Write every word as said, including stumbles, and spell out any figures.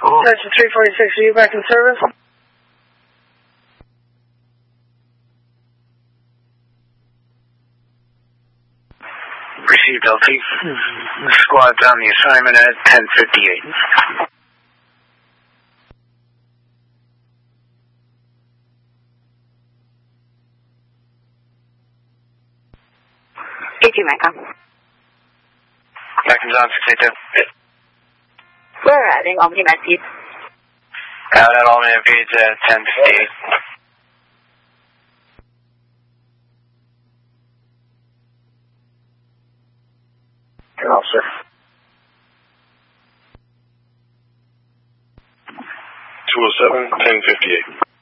Attention three forty-six, are you back in service? Received L T. Squad's on the assignment at ten fifty-eight. A two Mecca. Mecca's on six eight two. We're adding Albany Med Out at Albany Med at ten fifty-eight. You're all set. two oh seven, ten fifty-eight.